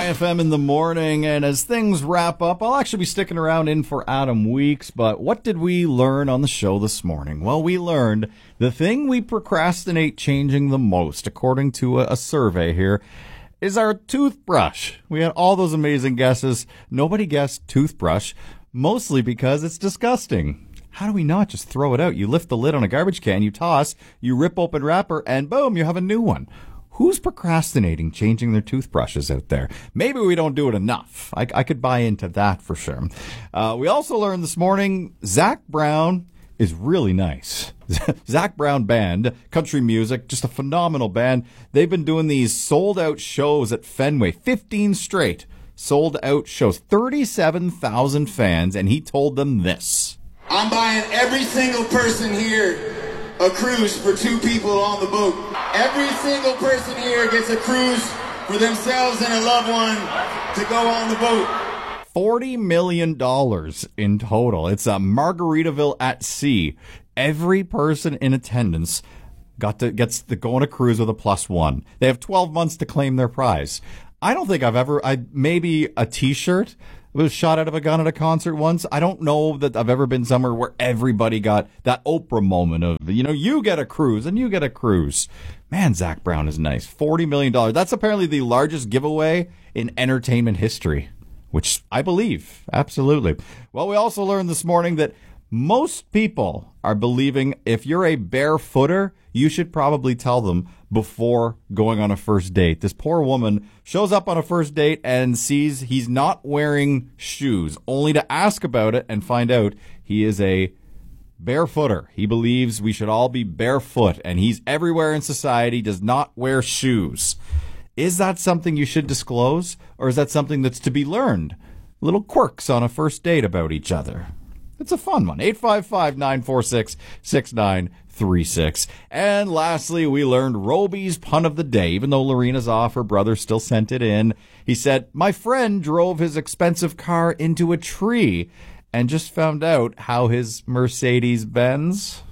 IFM in the morning, and as things wrap up, I'll actually be sticking around in for Adam Weeks, but what did we learn on the show this morning? Well, we learned the thing we procrastinate changing the most, according to a survey here, is our toothbrush. We had all those amazing guesses. Nobody guessed toothbrush, mostly because it's disgusting. How do we not just throw it out? You lift the lid on a garbage can, you toss, you rip open wrapper, and boom, you have a new one. Who's procrastinating changing their toothbrushes out there? Maybe we don't do it enough. I could buy into that for sure. We also learned this morning, Zac Brown is really nice. Zac Brown Band, country music, just a phenomenal band. They've been doing these sold-out shows at Fenway, 15 straight sold-out shows, 37,000 fans, and he told them this. I'm buying every single person here a cruise for 2 people on the boat. Every single person here gets a cruise for themselves and a loved one to go on the boat. $40 million in total. It's a Margaritaville at sea. Every person in attendance gets to go on a cruise with a +1. They have 12 months to claim their prize. I don't think maybe a t-shirt was shot out of a gun at a concert once. I don't know that I've ever been somewhere where everybody got that Oprah moment of, you get a cruise and you get a cruise. Man, Zac Brown is nice. $40 million. That's apparently the largest giveaway in entertainment history, which I believe. Absolutely. Well, we also learned this morning that most people are believing if you're a barefooter, you should probably tell them before going on a first date. This poor woman shows up on a first date and sees he's not wearing shoes, only to ask about it and find out he is a barefooter. He believes we should all be barefoot, and he's everywhere in society, does not wear shoes. Is that something you should disclose, or is that something that's to be learned? Little quirks on a first date about each other. It's a fun one. 855-946-6936. And lastly, we learned Roby's pun of the day. Even though Lorena's off, her brother still sent it in. He said, my friend drove his expensive car into a tree and just found out how his Mercedes-Benz